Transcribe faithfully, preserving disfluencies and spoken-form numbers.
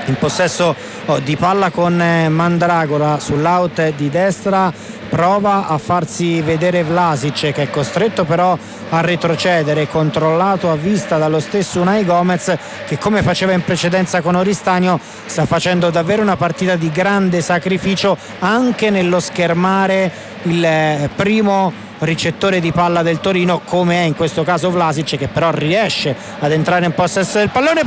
in possesso oh, di palla con Mandragora sull'out di destra, prova a farsi vedere Vlasic, che è costretto però a retrocedere, controllato a vista dallo stesso Unai Gomez, che come faceva in precedenza con Oristagno sta facendo davvero una partita di grande sacrificio anche nello schermare il primo ricettore di palla del Torino, come è in questo caso Vlasic, che però riesce ad entrare in possesso del pallone.